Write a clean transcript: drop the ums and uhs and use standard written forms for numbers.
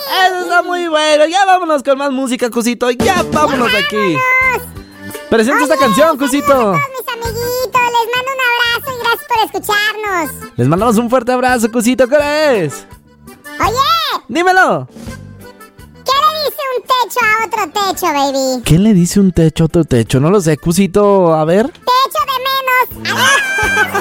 Eso está muy bueno. Ya vámonos con más música, Cosito. Ya vámonos aquí. Presenta esta canción, Cosito. A todos mis amiguitos, les mando un abrazo y gracias por escucharnos. Les mandamos un fuerte abrazo, Cosito. ¿Qué hora es? Oye, Dímelo. ¿qué le dice un techo a otro techo, baby? ¿Qué le dice un techo a otro techo? No lo sé, Cosito. A ver. Techo de menos.